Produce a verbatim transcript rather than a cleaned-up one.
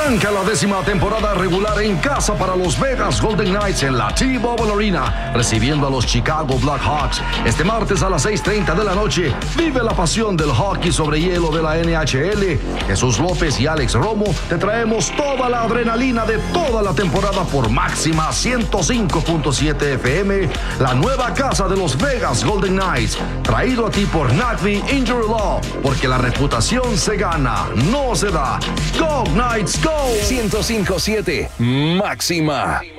Arranca la décima temporada regular en casa para los Vegas Golden Knights en la T-Mobile Arena, recibiendo a los Chicago Blackhawks. Este martes a las seis treinta de la noche, vive la pasión del hockey sobre hielo de la N H L. Jesús López y Alex Romo te traemos toda la adrenalina de toda la temporada por Máxima ciento cinco punto siete F M, la nueva casa de los Vegas Golden Knights. Traído a ti por Nagby Injury Law, porque la reputación se gana, no se da. Go Knights, go. ciento cinco punto siete Máxima.